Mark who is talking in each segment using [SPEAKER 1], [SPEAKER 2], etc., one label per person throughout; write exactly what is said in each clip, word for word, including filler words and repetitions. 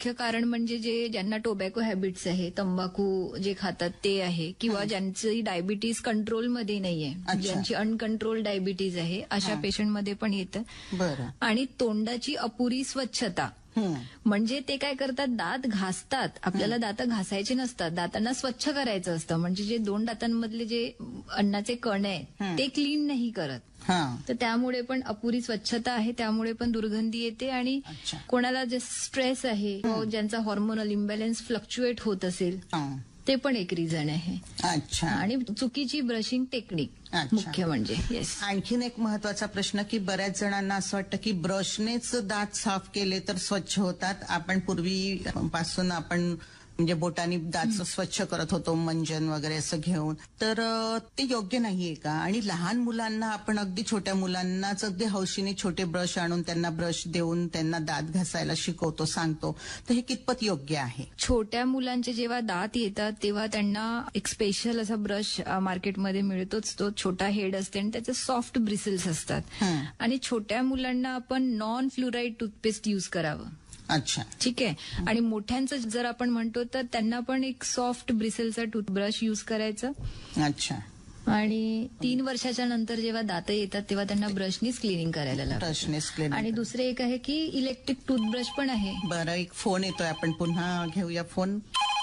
[SPEAKER 1] मुख्य कारण म्हणजे जे ज्यांना टोबॅको हॅबिट्स आहे, तंबाखू जे खातात ते आहे, किंवा ज्यांची डायबिटीज कंट्रोलमध्ये नाहीये, ज्यांची अनकंट्रोल डायबिटीज आहे, अशा पेशंटमध्ये पण येतं.
[SPEAKER 2] बरं.
[SPEAKER 1] आणि तोंडाची अपुरी स्वच्छता, म्हणजे ते काय करतात, दात घासतात, आपल्याला दात घासायचे नसतात, दातांना स्वच्छ करायचं असतं, म्हणजे जे दोन दातांमधले जे अन्नाचे कण आहेत ते क्लीन नाही करत. तर त्यामुळे पण अपुरी स्वच्छता आहे, त्यामुळे पण दुर्गंधी येते. आणि कोणाला जे स्ट्रेस आहे, ज्यांचा हॉर्मोनल इम्बॅलन्स फ्लक्च्युएट होत असेल, ते पण एक रिझन आहे.
[SPEAKER 2] अच्छा.
[SPEAKER 1] आणि चुकीची ब्रशिंग टेक्निक मुख्य म्हणजे. येस.
[SPEAKER 2] आणखीन एक महत्वाचा प्रश्न की बऱ्याच जणांना असं वाटतं की ब्रशनेच दात साफ केले तर स्वच्छ होतात. आपण पूर्वी पासून आपण म्हणजे बोटानी दात स्वच्छ करत होतो, मंजन वगैरे असं घेऊन, तर ते योग्य नाहीये का? आणि लहान मुलांना आपण अगदी छोट्या मुलांनाच अगदी हौशीने छोटे ब्रश आणून त्यांना ब्रश देऊन त्यांना दात घासायला शिकवतो, सांगतो, तर हे कितपत योग्य आहे?
[SPEAKER 1] छोट्या मुलांचे जेव्हा दात येतात तेव्हा त्यांना एक स्पेशल असा ब्रश मार्केटमध्ये मिळतोच, तो छोटा हेड असते आणि त्याचे सॉफ्ट ब्रिसल्स असतात. आणि छोट्या मुलांना आपण नॉन फ्लुराईड टूथपेस्ट युज करावं.
[SPEAKER 2] अच्छा.
[SPEAKER 1] ठीक आहे. आणि मोठ्यांचं जर आपण म्हणतो तर त्यांना पण एक सॉफ्ट ब्रिसलचा टूथब्रश युज करायचा.
[SPEAKER 2] अच्छा.
[SPEAKER 1] आणि तीन वर्षाच्या नंतर जेव्हा दात येतात तेव्हा त्यांना ब्रशनीच क्लिनिंग करायला लागतं. आणि दुसरे एक आहे की इलेक्ट्रिक टूथब्रश पण आहे.
[SPEAKER 2] बरं, एक फोन येतोय, आपण पुन्हा घेऊया phone.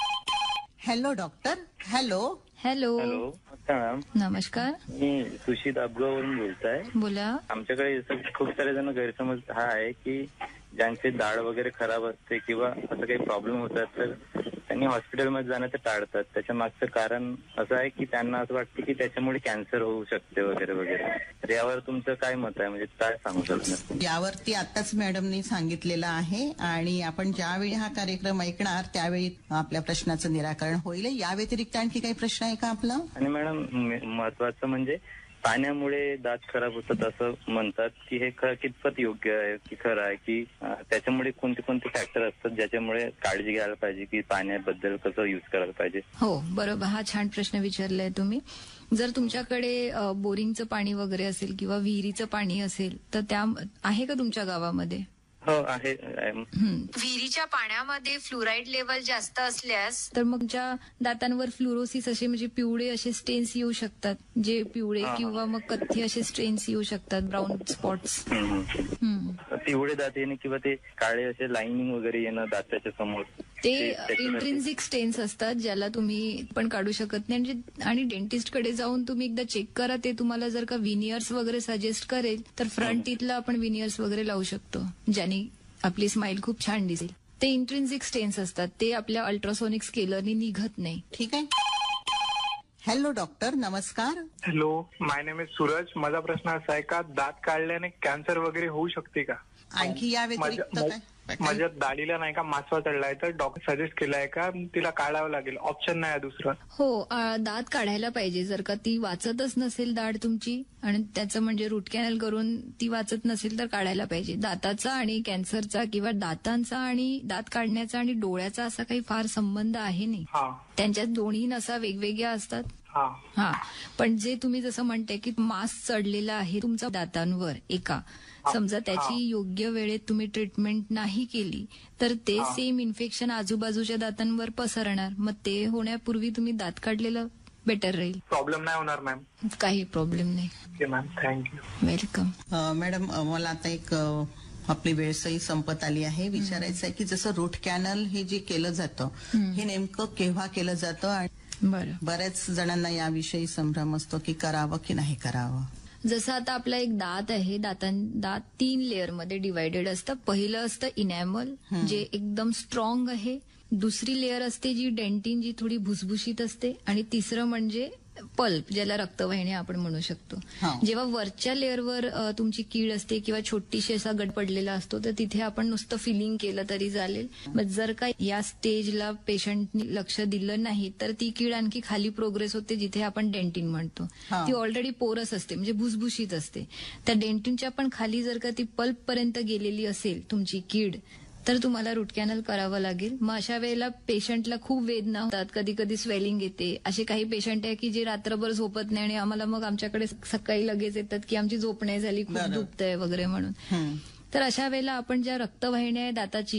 [SPEAKER 2] Hello doctor. Hello.
[SPEAKER 1] Hello.
[SPEAKER 3] Hello. Ma'am
[SPEAKER 1] नमस्कार.
[SPEAKER 3] मी सुशीत अपगाववरून बोलताय.
[SPEAKER 1] बोला.
[SPEAKER 3] आमच्याकडे खूप सारे जण गैरसमज हा आहे की ज्यांचे दाढ वगैरे खराब असते किंवा असं काही प्रॉब्लेम होतात तर त्यांनी हॉस्पिटलमध्ये जाण्याचं टाळतात. त्याच्या मागचं कारण असं आहे की त्यांना असं वाटतं की त्याच्यामुळे कॅन्सर होऊ शकते वगैरे वगैरे. तर यावर तुमचं काय मत आहे, म्हणजे काय सांगू शकता?
[SPEAKER 2] यावरती आताच मॅडमनी सांगितलेलं आहे आणि आपण ज्यावेळी हा कार्यक्रम ऐकणार त्यावेळी आपल्या प्रश्नाचं निराकरण होईल. या व्यतिरिक्त आणखी काही प्रश्न आहे का आपला?
[SPEAKER 3] आणि मॅडम महत्वाचं म्हणजे पाण्यामुळे दात खराब होतात असं म्हणतात की हे कितपत योग्य आहे की खरं आहे, की त्याच्यामुळे कोणते कोणते फॅक्टर असतात ज्याच्यामुळे काळजी घ्यायला पाहिजे की पाण्याबद्दल कसं युज करायला पाहिजे?
[SPEAKER 1] हो, बरोबर. हा छान प्रश्न विचारलाय तुम्ही. जर तुमच्याकडे बोरिंगचं पाणी वगैरे असेल किंवा विहिरीचं पाणी असेल तर त्या आहे का तुमच्या गावामध्ये?
[SPEAKER 3] हो आहे.
[SPEAKER 1] विहिरीच्या पाण्यामध्ये फ्लोराईड लेवल जास्त असल्यास तर मग तुमच्या दातांवर फ्लोरोसिस असे म्हणजे पिवळे असे स्टेन्स येऊ शकतात, जे पिवळे किंवा मग कथ्थी असे स्टेन्स येऊ शकतात, ब्राऊन स्पॉट्स.
[SPEAKER 3] पिवळे दात येणे किंवा ते काळे असे लाईनिंग वगैरे येणं दाताच्या समोर,
[SPEAKER 1] ते इंट्रिन्सिक स्टेन्स असतात ज्याला तुम्ही पण काढू शकत नाही. आणि डेंटिस्ट कडे जाऊन तुम्ही एकदा चेक करा, ते तुम्हाला जर का विनियर्स वगैरे सजेस्ट करेल तर फ्रंट टीथला आपण विनियर्स वगैरे लावू शकतो, ज्याने आपली स्माइल खूप छान दिसेल. ते इंट्रिन्सिक स्टेन्स असतात, ते आपल्या अल्ट्रासोनिक स्केलरनी निघत नाही.
[SPEAKER 2] ठीक आहे. Hello doctor. नमस्कार.
[SPEAKER 4] Hello, my name is Suraj. माझा प्रश्न असा आहे का दात काढल्याने कॅन्सर वगैरे होऊ शकते का?
[SPEAKER 2] आणखी या व्यतिरिक्त काय?
[SPEAKER 4] माझ्या दाढीला नाही का मासवा चढलाय तर डॉक्टर सजेस्ट केलाय का तिला काढावं लागेल, ऑप्शन नाही दुसरं?
[SPEAKER 1] हो, दात काढायला पाहिजे. जर का ती वाचतच नसेल दाढ तुमची आणि त्याचं म्हणजे रूट कॅनल करून ती वाचत नसेल तर काढायला पाहिजे. दाताचा आणि कॅन्सरचा किंवा दातांचा आणि दात काढण्याचा आणि डोळ्याचा असा काही फार संबंध आहे नाही. त्यांच्यात दोन्ही नसा वेगवेगळ्या असतात. हा, पण जे तुम्ही जसं म्हणताय की मास चढलेला आहे तुमच्या दातांवर एका, समजा त्याची योग्य वेळेत तुम्ही ट्रीटमेंट नाही केली तर ते सेम इन्फेक्शन आजूबाजूच्या दातांवर पसरणार. मग ते होण्यापूर्वी तुम्ही दात काढलेलं बेटर राहील.
[SPEAKER 4] प्रॉब्लेम नाही होणार मॅम? काही
[SPEAKER 1] प्रॉब्लेम नाही.
[SPEAKER 4] Okay ma'am, thank you.
[SPEAKER 1] Welcome.
[SPEAKER 2] Madam, मला आता एक आपली वेळसही संपत आली आहे. विचारायचं आहे की जसं रूट कॅनल हे जे केलं जातं हे नेमकं केव्हा केलं जातं? आणि
[SPEAKER 1] बरं,
[SPEAKER 2] बऱ्याच जणांना याविषयी संभ्रम असतो की करावं की नाही करावं.
[SPEAKER 1] जसं आता आपला एक दात आहे, दातां दात तीन लेअर मध्ये डिवायडेड असतं. पहिलं असतं इनॅमल, जे एकदम स्ट्रॉंग आहे. दुसरी लेअर असते जी डेंटिन, जी थोडी भुसभुशीत असते. आणि तिसरं म्हणजे पल्प, ज्याला रक्तवाहिन्या आपण म्हणू शकतो. जेव्हा वरच्या लेअरवर तुमची कीड असते किंवा छोटीशी असा गड पडलेला असतो तर तिथे आपण नुसतं फिलिंग केलं तरी चालेल. मग जर का या स्टेजला पेशंटनी लक्ष दिलं नाही तर ती कीड आणखी खाली प्रोग्रेस होते, जिथे आपण डेंटिन म्हणतो. ती ऑलरेडी पोरस असते, म्हणजे भुसभुशीत असते. त्या डेंटिनच्या पण खाली जर का ती पल्प पर्यंत गेलेली असेल तुमची कीड तर तुम्हाला रूट कॅनल करावं लागेल. मग अशा वेळेला पेशंटला खूप वेदना होतात, कधी कधी स्वेलिंग येते. असे काही पेशंट आहे की जे रात्रभर झोपत नाही आणि आम्हाला मग आमच्याकडे सकाळी लगेच येतात की आमची झोप नाही झाली, खूप दुखतंय वगैरे म्हणून. तर अशा वेळेला आपण ज्या रक्तवाहिन्या आहे दाताची